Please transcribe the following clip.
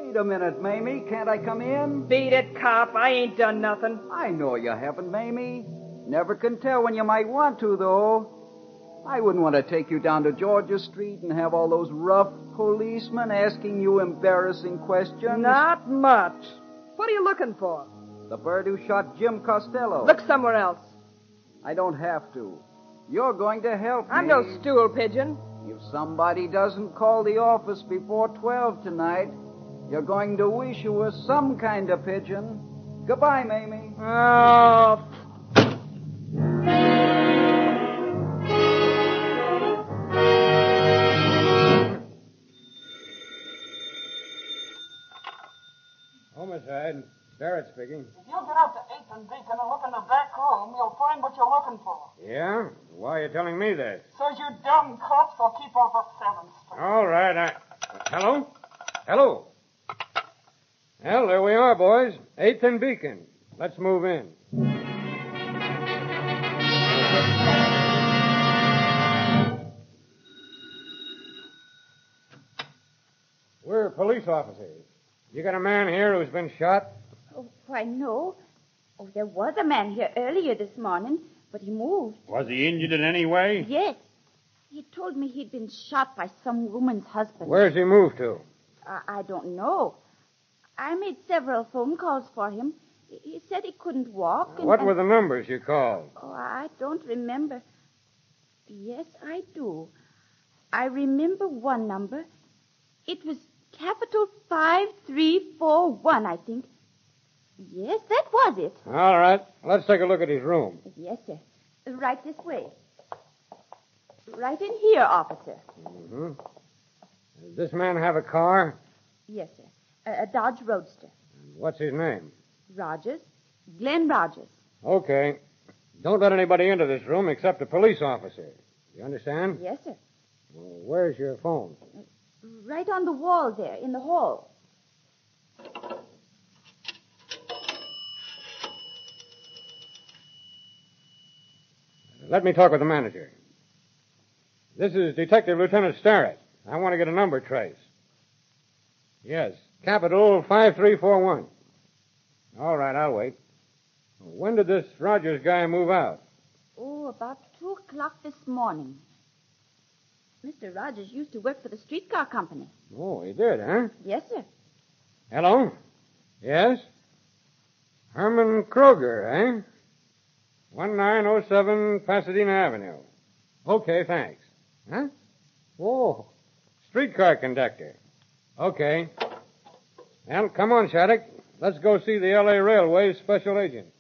Wait a minute, Mamie. Can't I come in? Beat it, cop. I ain't done nothing. I know you haven't, Mamie. Never can tell when you might want to, though. I wouldn't want to take you down to Georgia Street and have all those rough policemen asking you embarrassing questions. Not much. What are you looking for? The bird who shot Jim Costello. Look somewhere else. I don't have to. You're going to help me. I'm no stool pigeon. If somebody doesn't call the office before 12 tonight, you're going to wish you were some kind of pigeon. Goodbye, Mamie. Oh. Homicide. Barrett speaking. If you get out to 8th and Beacon and look in the back room, you'll find what you're looking for. Yeah? Why are you telling me this? So you dumb cops will keep off of 7th Street. All right, Hello? Hello? Well, there we are, boys. 8th and Beacon. Let's move in. We're police officers. You got a man here who's been shot? Oh, why, no. Oh, there was a man here earlier this morning, but he moved. Was he injured in any way? Yes. He told me he'd been shot by some woman's husband. Where's he moved to? I don't know. I made several phone calls for him. He said he couldn't walk. What were the numbers you called? Oh, I don't remember. Yes, I do. I remember one number. It was capital 5341, I think. Yes, that was it. All right. Let's take a look at his room. Yes, sir. Right this way. Right in here, officer. Mm-hmm. Does this man have a car? Yes, sir. A Dodge Roadster. What's his name? Rogers. Glenn Rogers. Okay. Don't let anybody into this room except a police officer. You understand? Yes, sir. Well, where's your phone? Right on the wall there, in the hall. Let me talk with the manager. This is Detective Lieutenant Starrett. I want to get a number trace. Yes, capital 5341. All right, I'll wait. When did this Rogers guy move out? Oh, about 2 o'clock this morning. Mr. Rogers used to work for the streetcar company. Oh, he did, huh? Yes, sir. Hello? Yes? Herman Kroger, eh? 1907 Pasadena Avenue. Okay, thanks. Huh? Oh, streetcar conductor. Okay. Well, come on, Shattuck. Let's go see the L.A. Railway's special agent.